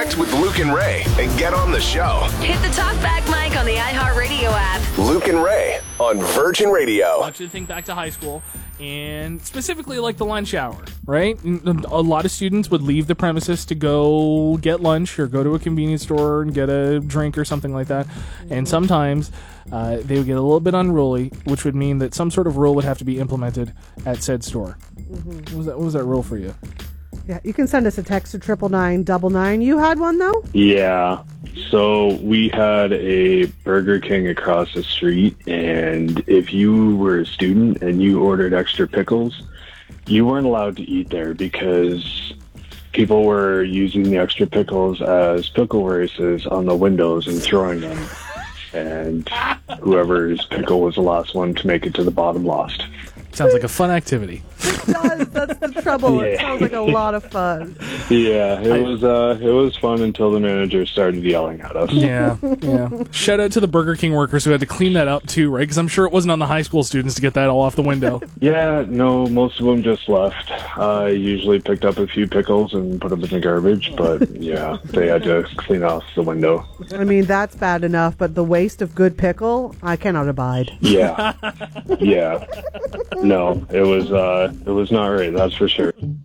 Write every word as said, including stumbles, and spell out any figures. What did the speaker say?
Connect with Luke and Ray and get on the show. Hit the talk back mic on the iHeartRadio app. Luke and Ray on Virgin Radio. I want you to think back to high school, and specifically like the lunch hour, right? A lot of students would leave the premises to go get lunch or go to a convenience store and get a drink or something like that. And sometimes uh, they would get a little bit unruly, which would mean that some sort of rule would have to be implemented at said store. Mm-hmm. What was that, what was that rule for you? Yeah, you can send us a text to triple nine double nine. You had one though? Yeah. So we had a Burger King across the street, and if you were a student and you ordered extra pickles, you weren't allowed to eat there because people were using the extra pickles as pickle races on the windows and throwing them. And whoever's pickle was the last one to make it to the bottom lost. Sounds like a fun activity. It does. That's the trouble. Yeah. It sounds like a lot of fun. Yeah, it was uh, it was fun until the manager started yelling at us. Yeah, yeah. Shout out to the Burger King workers who had to clean that up too, right? Because I'm sure it wasn't on the high school students to get that all off the window. Yeah, no, most of them just left. I usually picked up a few pickles and put them in the garbage, but yeah, they had to clean off the window. I mean, that's bad enough, but the waste of good pickle, I cannot abide. Yeah, yeah. No, it was uh, it was not right, that's for sure.